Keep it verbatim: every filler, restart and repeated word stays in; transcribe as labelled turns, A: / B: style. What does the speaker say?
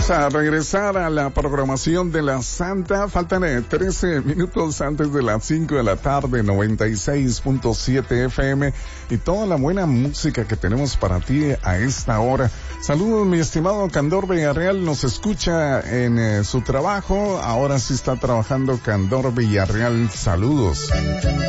A: Vamos a regresar a la programación de la Santa. Faltan eh, trece minutos antes de las cinco de la tarde, noventa y seis punto siete F M y toda la buena música que tenemos para ti a esta hora. Saludos, mi estimado Candor Villarreal, nos escucha en eh, su trabajo. Ahora sí está trabajando Candor Villarreal. Saludos.